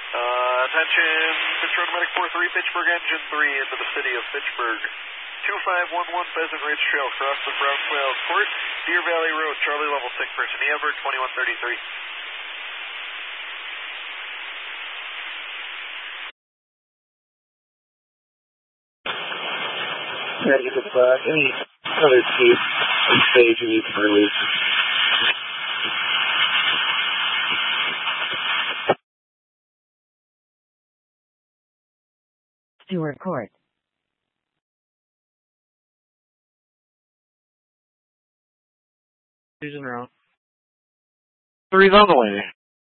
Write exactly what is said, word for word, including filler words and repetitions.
Uh, attention, Pittsburgh Medic four three, Pittsburgh Engine three into the city of Pittsburgh. two five one one Pheasant Ridge Trail, cross the Brown Quails Court, Deer Valley Road, Charlie level six, person Ever, twenty-one thirty-three. Negative, uh, any other chief on stage you need to release. Stewart Court. Three's in a row. Three's on the way.